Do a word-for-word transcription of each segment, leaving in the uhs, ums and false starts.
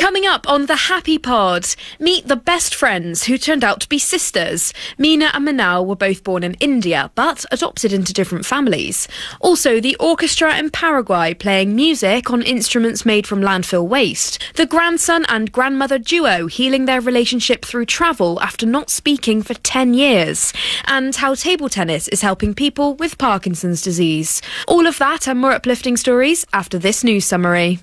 Coming up on the Happy Pod, meet the best friends who turned out to be sisters. Meena and Minal were both born in India, but adopted into different families. Also, the orchestra in Paraguay playing music on instruments made from landfill waste. The grandson and grandmother duo healing their relationship through travel after not speaking for ten years. And how table tennis is helping people with Parkinson's disease. All of that and more uplifting stories after this news summary.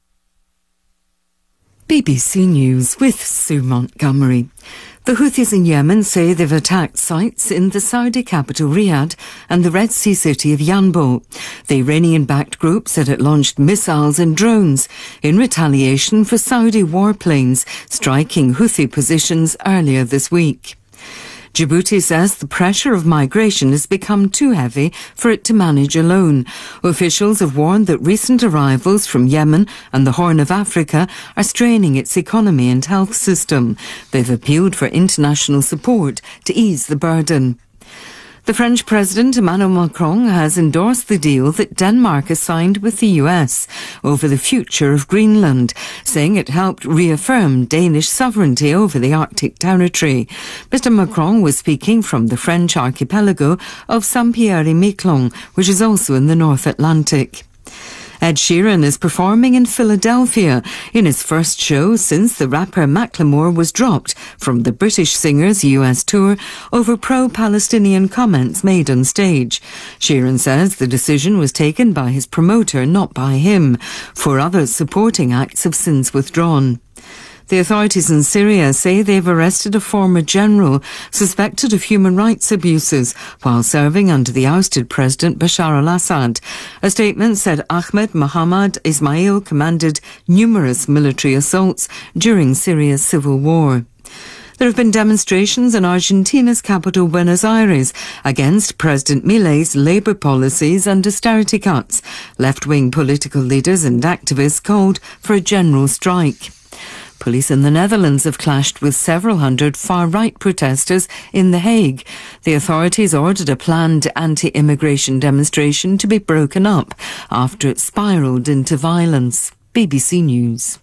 B B C News with Sue Montgomery. The Houthis in Yemen say they've attacked sites in the Saudi capital Riyadh and the Red Sea city of Yanbu. The Iranian-backed group said it launched missiles and drones in retaliation for Saudi warplanes striking Houthi positions earlier this week. Djibouti says the pressure of migration has become too heavy for it to manage alone. Officials have warned that recent arrivals from Yemen and the Horn of Africa are straining its economy and health system. They've appealed for international support to ease the burden. The French President Emmanuel Macron has endorsed the deal that Denmark has signed with the U S over the future of Greenland, saying it helped reaffirm Danish sovereignty over the Arctic territory. Mister Macron was speaking from the French archipelago of Saint-Pierre-et-Miquelon, which is also in the North Atlantic. Ed Sheeran is performing in Philadelphia in his first show since the rapper Macklemore was dropped from the British singer's U S tour over pro-Palestinian comments made on stage. Sheeran says the decision was taken by his promoter, not by him. Four other supporting acts have since withdrawn. The authorities in Syria say they've arrested a former general suspected of human rights abuses while serving under the ousted President Bashar al-Assad. A statement said Ahmed Mohammad Ismail commanded numerous military assaults during Syria's civil war. There have been demonstrations in Argentina's capital, Buenos Aires, against President Milei's Labour policies and austerity cuts. Left-wing political leaders and activists called for a general strike. Police in the Netherlands have clashed with several hundred far-right protesters in The Hague. The authorities ordered a planned anti-immigration demonstration to be broken up after it spiralled into violence. B B C News.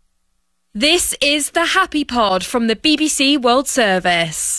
This is the Happy Pod from the B B C World Service.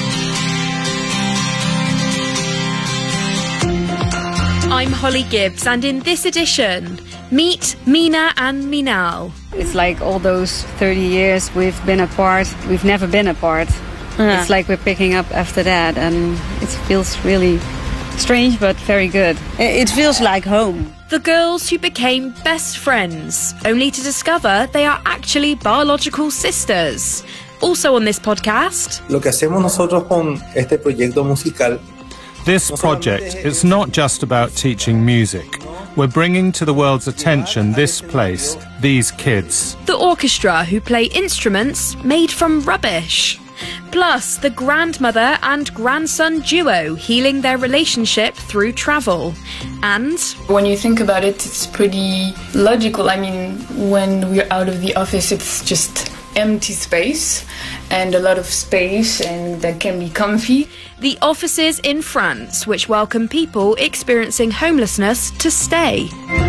I'm Holly Gibbs, and in this edition, meet Meena and Minal. It's like all those thirty years we've been apart, we've never been apart. Yeah. It's like we're picking up after that, and it feels really strange but very good. It feels like home. The girls who became best friends, only to discover they are actually biological sisters. Also on this podcast... Lo que hacemos nosotros con este proyecto musical. This project is not just about teaching music. We're bringing to the world's attention this place, these kids. The orchestra who play instruments made from rubbish. Plus, the grandmother and grandson duo healing their relationship through travel. And... when you think about it, it's pretty logical. I mean, when we're out of the office, it's just empty space and a lot of space, and that can be comfy. The offices in France, which welcome people experiencing homelessness to stay.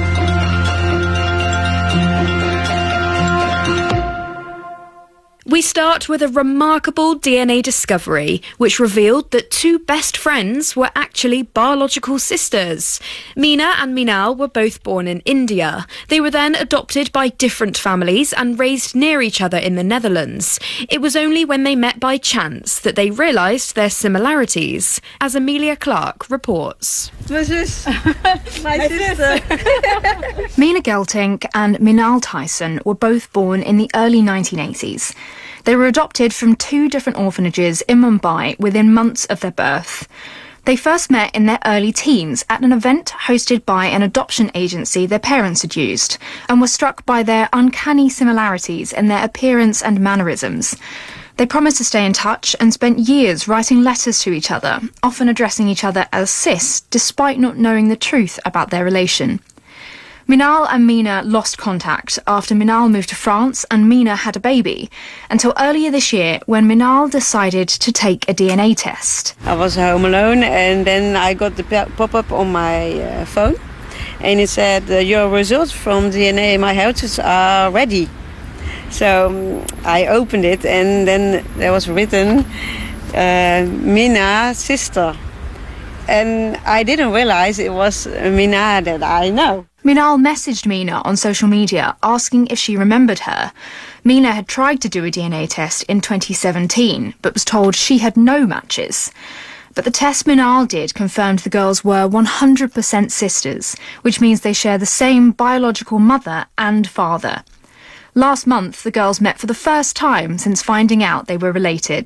We start with a remarkable D N A discovery, which revealed that two best friends were actually biological sisters. Meena and Minal were both born in India. They were then adopted by different families and raised near each other in the Netherlands. It was only when they met by chance that they realised their similarities, as Amelia Clark reports. My sister. My sister. Meena Geltink and Minal Tyson were both born in the early nineteen eighties. They were adopted from two different orphanages in Mumbai within months of their birth. They first met in their early teens at an event hosted by an adoption agency their parents had used, and were struck by their uncanny similarities in their appearance and mannerisms. They promised to stay in touch and spent years writing letters to each other, often addressing each other as sis, despite not knowing the truth about their relation. Minal and Meena lost contact after Minal moved to France and Meena had a baby, until earlier this year when Minal decided to take a D N A test. I was home alone, and then I got the pop-up on my uh, phone, and it said uh, your results from D N A in my heritage are ready. So um, I opened it, and then there was written uh, Mina, sister. And I didn't realize it was Mina that I know. Minal messaged Mina on social media asking if she remembered her. Mina had tried to do a D N A test in twenty seventeen, but was told she had no matches. But the test Minal did confirmed the girls were one hundred percent sisters, which means they share the same biological mother and father. Last month, the girls met for the first time since finding out they were related.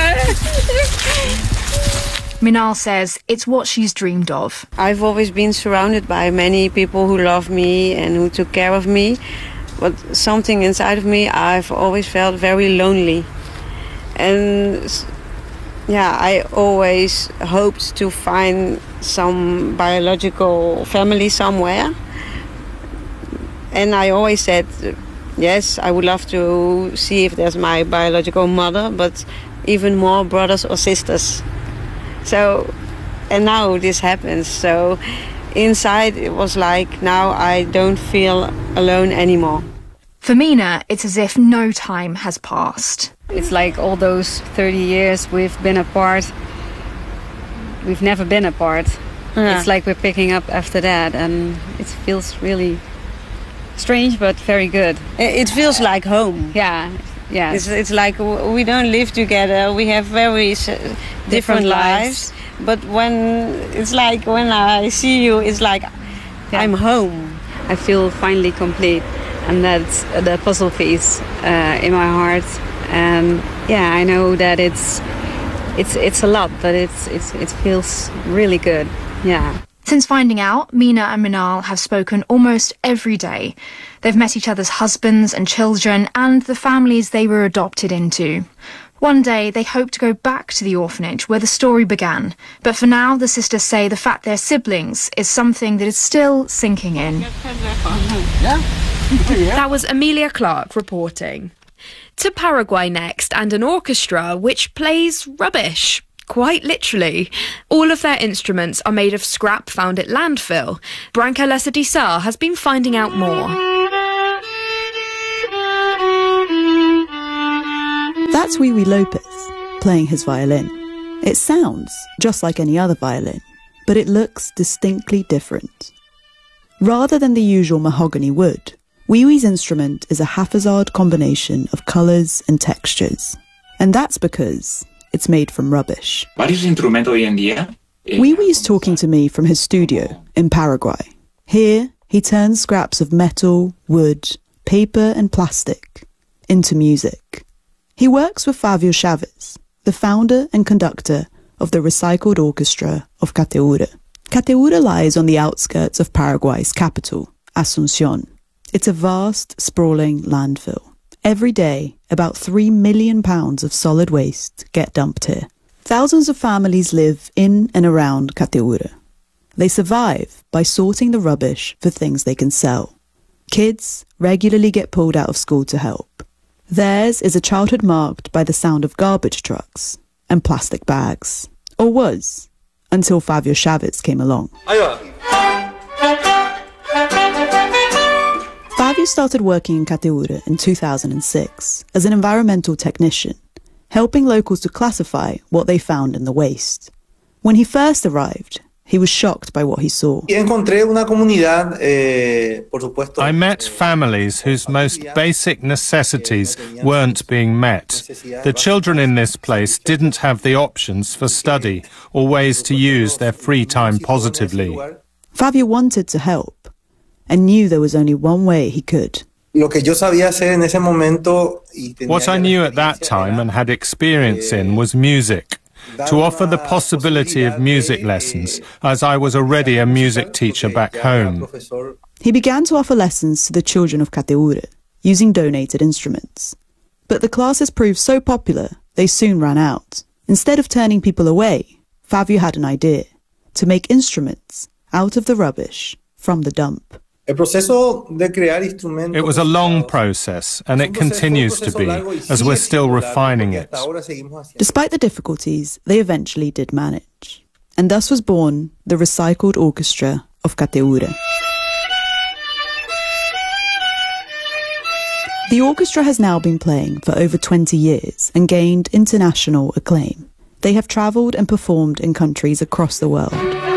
Minal says it's what she's dreamed of. I've always been surrounded by many people who love me and who took care of me. But something inside of me, I've always felt very lonely. And yeah, I always hoped to find some biological family somewhere. And I always said, yes, I would love to see if there's my biological mother, but even more brothers or sisters. So, and now this happens. So inside it was like, now I don't feel alone anymore. For Mina, it's as if no time has passed. It's like all those thirty years we've been apart, we've never been apart. Yeah. It's like we're picking up after that, and it feels really strange but very good. It feels like home. Yeah, yeah. It's, it's like we don't live together, we have very different, different lives. lives. But when it's like when I see you, it's like yeah. I'm home. I feel finally complete, and that's the puzzle piece uh, in my heart. And yeah, I know that it's it's it's a lot, but it's it's it feels really good. Yeah. Since finding out, Mina and Minal have spoken almost every day. They've met each other's husbands and children and the families they were adopted into. One day, they hope to go back to the orphanage where the story began. But for now, the sisters say the fact they're siblings is something that is still sinking in. That was Amelia Clark reporting. To Paraguay next, and an orchestra which plays rubbish. Quite literally. All of their instruments are made of scrap found at landfill. Branca Lessa de Sá has been finding out more. That's Wee Wee Lopez, playing his violin. It sounds just like any other violin, but it looks distinctly different. Rather than the usual mahogany wood, Wee Wee's instrument is a haphazard combination of colours and textures. And that's because it's made from rubbish. Wee Wee's talking to me from his studio in Paraguay. Here, he turns scraps of metal, wood, paper and plastic into music. He works with Fabio Chavez, the founder and conductor of the recycled orchestra of Cateura. Cateura lies on the outskirts of Paraguay's capital, Asunción. It's a vast, sprawling landfill. Every day, about three million pounds of solid waste get dumped here. Thousands of families live in and around Cateura. They survive by sorting the rubbish for things they can sell. Kids regularly get pulled out of school to help. Theirs is a childhood marked by the sound of garbage trucks and plastic bags. Or was, until Fabio Chavez came along. Fabio started working in Cateura in two thousand six as an environmental technician, helping locals to classify what they found in the waste. When he first arrived, he was shocked by what he saw. I met families whose most basic necessities weren't being met. The children in this place didn't have the options for study or ways to use their free time positively. Fabio wanted to help and knew there was only one way he could. What I knew at that time and had experience in was music. To offer the possibility of music lessons, as I was already a music teacher back home. He began to offer lessons to the children of Cateura, using donated instruments. But the classes proved so popular, they soon ran out. Instead of turning people away, Fabio had an idea, to make instruments out of the rubbish from the dump. It was a long process, and it continues to be, as we're still refining it. Despite the difficulties, they eventually did manage. And thus was born the Recycled Orchestra of Cateura. The orchestra has now been playing for over twenty years and gained international acclaim. They have travelled and performed in countries across the world.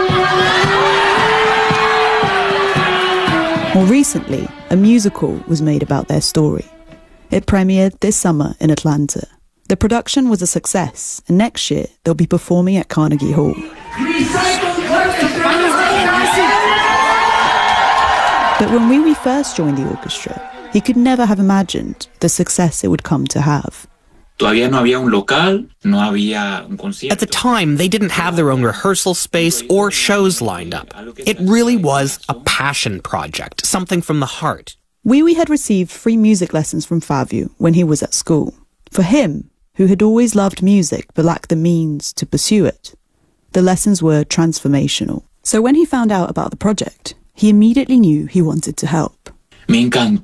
More recently, a musical was made about their story. It premiered this summer in Atlanta. The production was a success, and next year they'll be performing at Carnegie Hall. But when Wee Wee first joined the orchestra, he could never have imagined the success it would come to have. At the time, they didn't have their own rehearsal space or shows lined up. It really was a passion project, something from the heart. Wee Wee had received free music lessons from Fabio when he was at school. For him, who had always loved music but lacked the means to pursue it, the lessons were transformational. So when he found out about the project, he immediately knew he wanted to help. I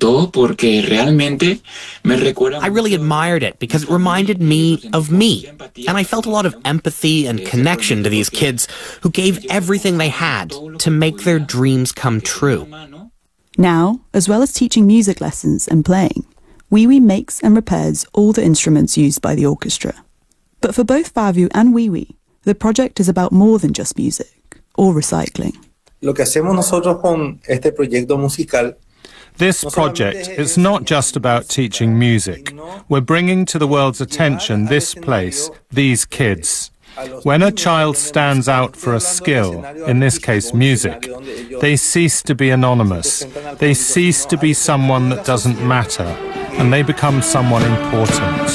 really admired it because it reminded me of me, and I felt a lot of empathy and connection to these kids who gave everything they had to make their dreams come true. Now, as well as teaching music lessons and playing, Wee Wee makes and repairs all the instruments used by the orchestra. But for both Fabio and Wee Wee, the project is about more than just music or recycling. Lo que hacemos nosotros con este proyecto musical. This project is not just about teaching music. We're bringing to the world's attention this place, these kids. When a child stands out for a skill, in this case music, they cease to be anonymous. They cease to be someone that doesn't matter, and they become someone important.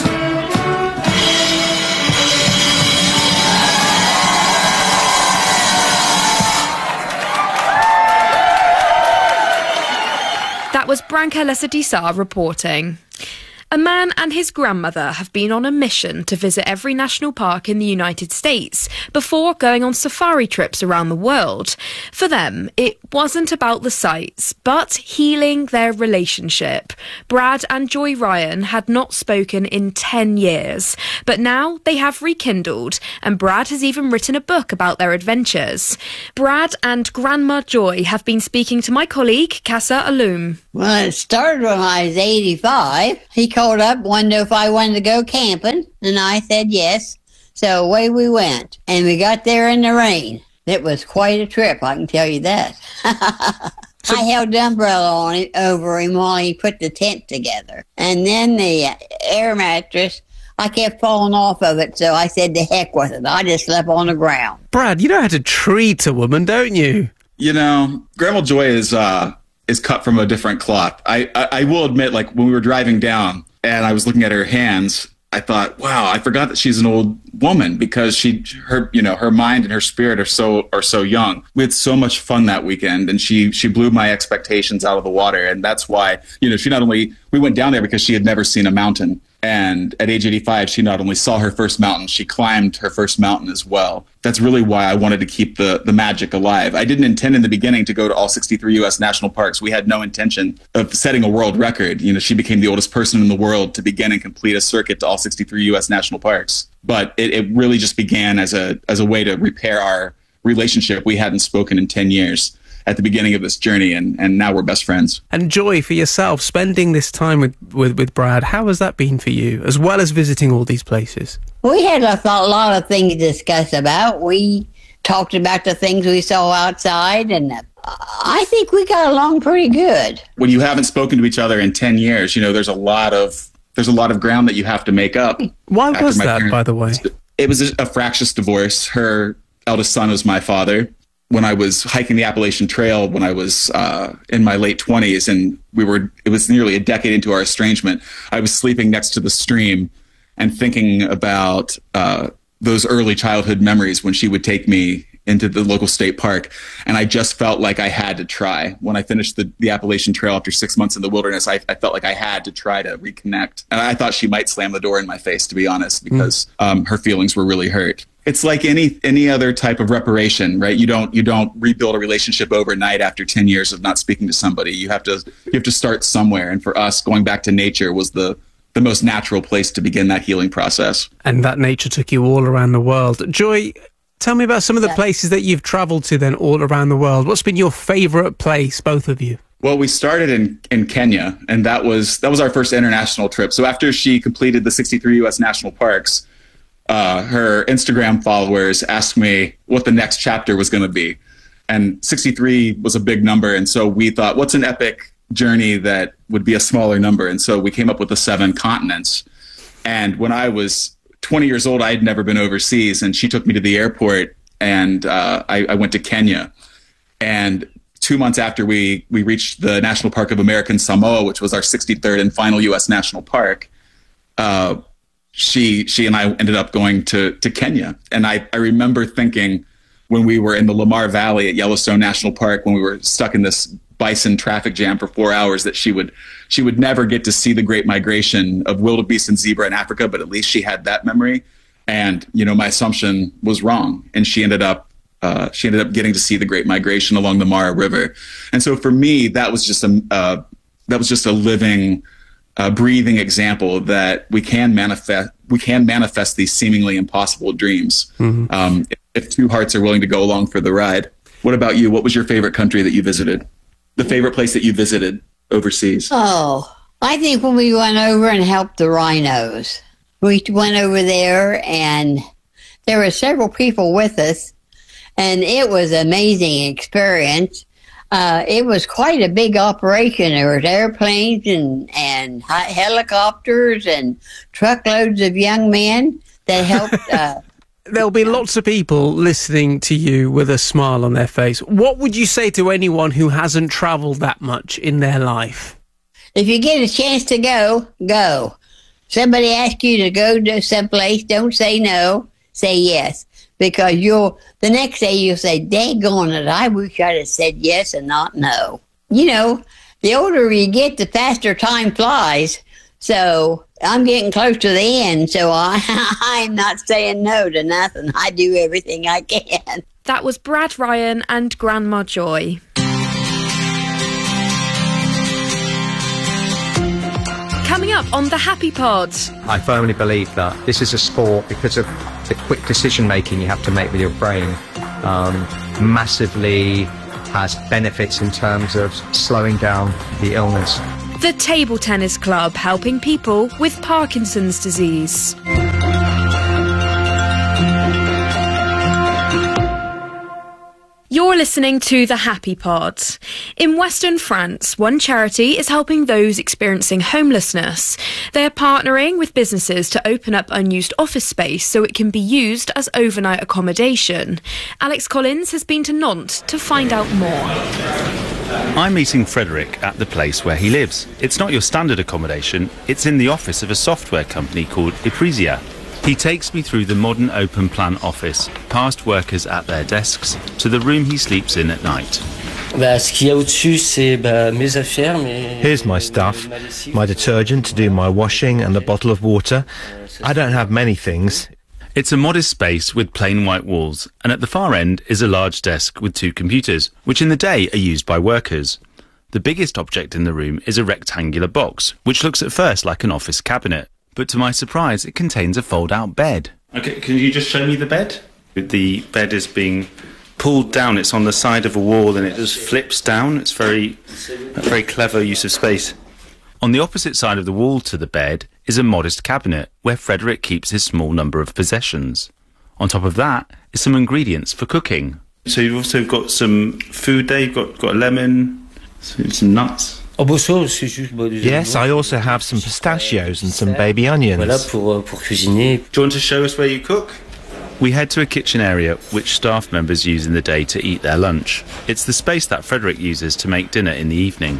That was Branka Lesadisa reporting. A man and his grandmother have been on a mission to visit every national park in the United States before going on safari trips around the world. For them, it wasn't about the sights, but healing their relationship. Brad and Joy Ryan had not spoken in ten years, but now they have rekindled, and Brad has even written a book about their adventures. Brad and Grandma Joy have been speaking to my colleague, Casa Alum. Well, it started when I was eighty-five. He called up, wanted to know if I wanted to go camping, and I said yes. So away we went, and we got there in the rain. It was quite a trip, I can tell you that. So, I held the umbrella on it over him while he put the tent together. And then the air mattress, I kept falling off of it, so I said to heck with it. I just slept on the ground. Brad, you know how to treat a woman, don't you? You know, Grandma Joy is uh, is cut from a different cloth. I, I, I will admit, like, when we were driving down and I was looking at her hands, I thought, wow, I forgot that she's an old woman because she, her, you know, her mind and her spirit are so are so young. We had so much fun that weekend, and she she blew my expectations out of the water, and that's why, you know, she not only we went down there because she had never seen a mountain, and at age eighty-five, she not only saw her first mountain, she climbed her first mountain as well. That's really why I wanted to keep the the magic alive. I didn't intend in the beginning to go to all sixty-three U S national parks. We had no intention of setting a world record. You know, she became the oldest person in the world to begin and complete a circuit to all sixty-three U S national parks. But it, it really just began as a as a way to repair our relationship. We hadn't spoken in ten years at the beginning of this journey, and, and now we're best friends. And Joy, for yourself, spending this time with, with, with Brad, how has that been for you, as well as visiting all these places? We had a, a lot of things to discuss about. We talked about the things we saw outside, and I think we got along pretty good. When you haven't spoken to each other in ten years, you know, there's a lot of there's a lot of ground that you have to make up. Why was that, parents. by the way? It was a, a fractious divorce. Her eldest son was my father. When I was hiking the Appalachian Trail, when I was uh, in my late twenties, and we were, it was nearly a decade into our estrangement, I was sleeping next to the stream and thinking about uh, those early childhood memories when she would take me into the local state park. And I just felt like I had to try. When I finished the, the Appalachian Trail after six months in the wilderness, I, I felt like I had to try to reconnect. And I thought she might slam the door in my face, to be honest, because mm. um, her feelings were really hurt. It's like any any other type of reparation, right? You don't you don't rebuild a relationship overnight after ten years of not speaking to somebody. You have to you have to start somewhere. And for us, going back to nature was the the most natural place to begin that healing process. And that nature took you all around the world. Joy, tell me about some of the places that you've traveled to then all around the world. What's been your favorite place, both of you? Well, we started in, in Kenya, and that was that was our first international trip. So after she completed the sixty-three U S national parks, uh, her Instagram followers asked me what the next chapter was going to be. And sixty-three was a big number, and so we thought, what's an epic journey that would be a smaller number? And so we came up with the seven continents. And when I was twenty years old, I had never been overseas, and she took me to the airport, and uh, I, I went to Kenya. And two months after we we reached the National Park of American Samoa, which was our sixty-third and final U S national park, uh, she she and I ended up going to to Kenya. And I, I remember thinking when we were in the Lamar Valley at Yellowstone National Park, when we were stuck in this bison traffic jam for four hours, that she would she would never get to see the Great Migration of wildebeest and zebra in Africa, but at least she had that memory. And, you know, my assumption was wrong. And she ended up Uh, she ended up getting to see the Great Migration along the Mara River. And so for me, that was just a, uh, that was just a living, uh, breathing example that we can manifest, we can manifest these seemingly impossible dreams. Mm-hmm. Um, if, if two hearts are willing to go along for the ride. What about you? What was your favorite country that you visited? The favorite place that you visited overseas? Oh, I think when we went over and helped the rhinos, we went over there and there were several people with us. And it was an amazing experience. Uh, it was quite a big operation. There was airplanes and, and helicopters and truckloads of young men that helped. Uh, There'll be lots of people listening to you with a smile on their face. What would you say to anyone who hasn't travelled that much in their life? If you get a chance to go, go. Somebody asks you to go to someplace, don't say no, say yes. Because you'll, the next day you'll say, daggone it, I wish I'd have said yes and not no. You know, the older you get, the faster time flies. So I'm getting close to the end, so I, I'm not saying no to nothing. I do everything I can. That was Brad Ryan and Grandma Joy. Coming up on the Happy Pod. I firmly believe that this is a sport because of the quick decision making you have to make with your brain. Um, massively has benefits in terms of slowing down the illness. The Table Tennis Club, helping people with Parkinson's disease. You're listening to The Happy Pod. In Western France, one charity is helping those experiencing homelessness. They're partnering with businesses to open up unused office space so it can be used as overnight accommodation. Alex Collins has been to Nantes to find out more. I'm meeting Frederick at the place where he lives. It's not your standard accommodation, it's in the office of a software company called Eprisia. He takes me through the modern open plan office, past workers at their desks, to the room he sleeps in at night. Here's my stuff, my detergent to do my washing and a bottle of water. I don't have many things. It's a modest space with plain white walls, and at the far end is a large desk with two computers, which in the day are used by workers. The biggest object in the room is a rectangular box, which looks at first like an office cabinet. But to my surprise, it contains a fold-out bed. Okay, can you just show me the bed? The bed is being pulled down. It's on the side of a wall and it just flips down. It's very, a very clever use of space. On the opposite side of the wall to the bed is a modest cabinet where Frederick keeps his small number of possessions. On top of that is some ingredients for cooking. So you've also got some food there. You've got, got a lemon, some nuts. Yes, I also have some pistachios and some baby onions. Do you want to show us where you cook? We head to a kitchen area which staff members use in the day to eat their lunch. It's the space that Frederick uses to make dinner in the evening.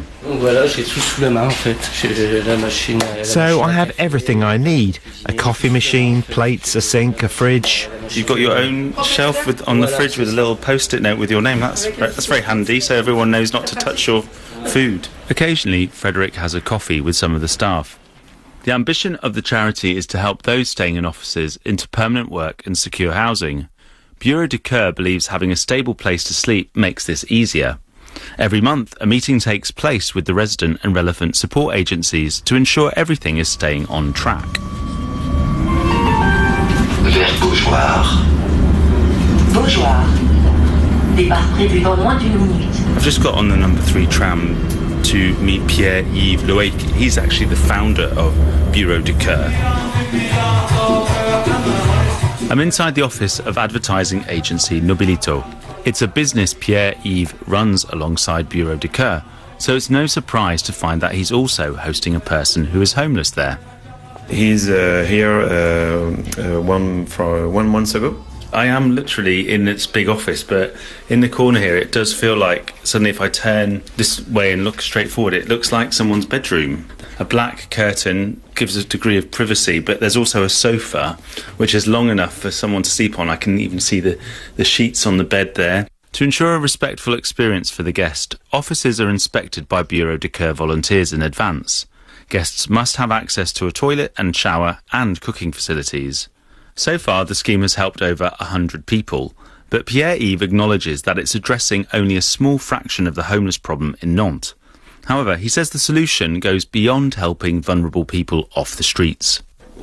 So I have everything I need. A coffee machine, plates, a sink, a fridge. You've got your own shelf with, on the fridge with a little post-it note with your name. That's, that's very handy, so everyone knows not to touch your food. Occasionally, Frederick has a coffee with some of the staff. The ambition of the charity is to help those staying in offices into permanent work and secure housing. Bureau de Coeur believes having a stable place to sleep makes this easier. Every month, a meeting takes place with the resident and relevant support agencies to ensure everything is staying on track. Vers Beaujoire. Beaujoire. Départ prévu dans moins d'une minute. I've just got on the number three tram to meet Pierre-Yves Loïc. He's actually the founder of Bureau de Coeur. I'm inside the office of advertising agency Nobilito. It's a business Pierre-Yves runs alongside Bureau de Coeur, so it's no surprise to find that he's also hosting a person who is homeless there. He's uh, here uh, uh, one for one month ago. I am literally in its big office, but in the corner here it does feel like suddenly if I turn this way and look straight forward, it looks like someone's bedroom. A black curtain gives a degree of privacy, but there's also a sofa which is long enough for someone to sleep on. I can even see the, the sheets on the bed there. To ensure a respectful experience for the guest, offices are inspected by Bureau de Coeur volunteers in advance. Guests must have access to a toilet and shower and cooking facilities. So far, the scheme has helped over one hundred people, but Pierre-Yves acknowledges that it's addressing only a small fraction of the homeless problem in Nantes. However, he says the solution goes beyond helping vulnerable people off the streets.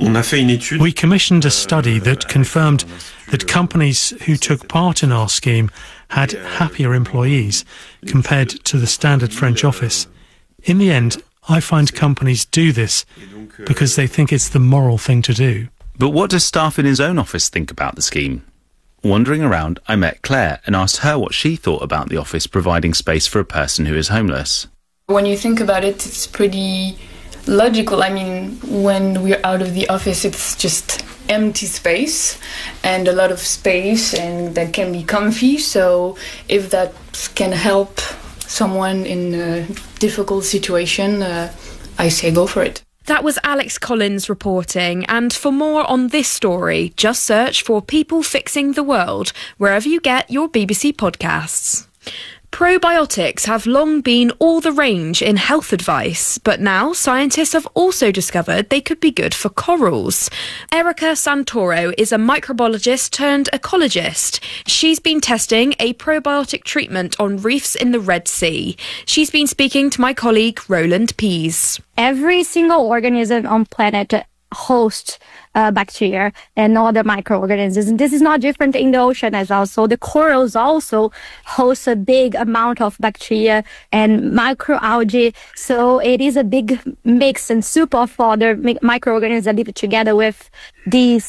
We commissioned a study that confirmed that companies who took part in our scheme had happier employees compared to the standard French office. In the end, I find companies do this because they think it's the moral thing to do. But what do staff in his own office think about the scheme? Wandering around, I met Claire and asked her what she thought about the office providing space for a person who is homeless. When you think about it, it's pretty logical. I mean, when we're out of the office, it's just empty space and a lot of space, and that can be comfy. So if that can help someone in a difficult situation, uh, I say go for it. That was Alex Collins reporting, and for more on this story, just search for People Fixing the World wherever you get your B B C podcasts. Probiotics have long been all the rage in health advice, but now scientists have also discovered they could be good for corals. Erica Santoro is a microbiologist turned ecologist. She's been testing a probiotic treatment on reefs in the Red Sea. She's been speaking to my colleague Roland Pease. Every single organism on planet hosts uh, bacteria and other microorganisms. And this is not different in the ocean as well. So the corals also host a big amount of bacteria and microalgae. So it is a big mix and soup of other microorganisms that live together with these